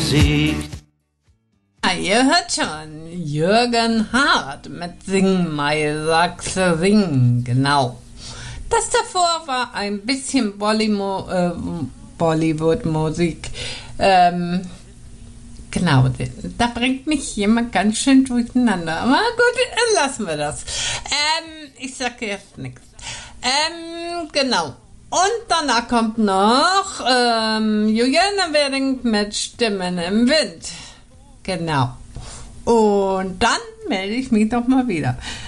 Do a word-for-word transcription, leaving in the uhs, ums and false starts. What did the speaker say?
Musik. Ja, ihr hört schon, Jürgen Hart mit Sing Mai Sachse Sing, genau. Das davor war ein bisschen Bollymo- äh, Bollywood-Musik. Ähm, genau, da bringt mich jemand ganz schön durcheinander. Aber gut, lassen wir das. Ähm, ich sage jetzt nichts. Ähm, genau. Und danach kommt noch ähm, Juliane Werding mit Stimmen im Wind. Genau. Und dann melde ich mich doch mal wieder.